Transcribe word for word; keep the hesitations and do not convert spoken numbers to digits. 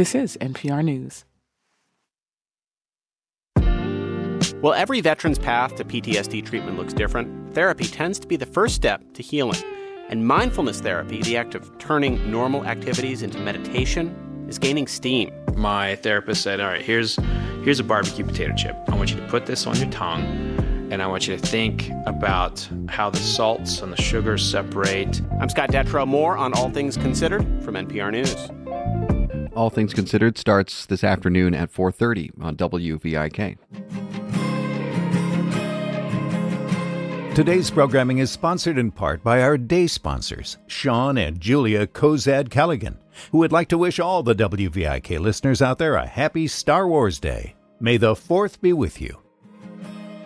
This is N P R News. While every veteran's path to P T S D treatment looks different, therapy tends to be the first step to healing. And mindfulness therapy, the act of turning normal activities into meditation, is gaining steam. My therapist said, all right, here's here's a barbecue potato chip. I want you to put this on your tongue, and I want you to think about how the salts and the sugars separate. I'm Scott Detrow. More on All Things Considered from N P R News. All Things Considered starts this afternoon at four thirty on W V I K. Today's programming is sponsored in part by our day sponsors, Sean and Julia Kozad-Callaghan, who would like to wish all the W V I K listeners out there a happy Star Wars Day. May the fourth be with you.